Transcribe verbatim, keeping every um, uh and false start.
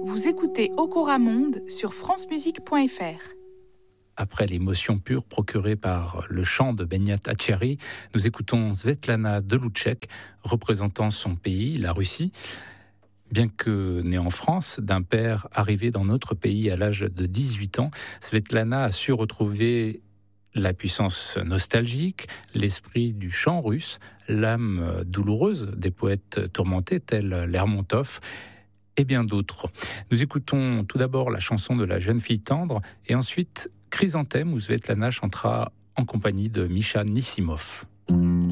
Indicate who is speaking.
Speaker 1: Vous écoutez Okora Monde sur francemusique point f r.
Speaker 2: Après l'émotion pure procurée par le chant de Benyat Acheri, nous écoutons Svetlana Delouchek, représentant son pays, la Russie. Bien que née en France, d'un père arrivé dans notre pays à l'âge de dix-huit ans, Svetlana a su retrouver la puissance nostalgique, l'esprit du chant russe, l'âme douloureuse des poètes tourmentés tels Lermontov et bien d'autres. Nous écoutons tout d'abord la chanson de la jeune fille tendre et ensuite Chrysanthème où Svetlana chantera en compagnie de Misha Nissimov.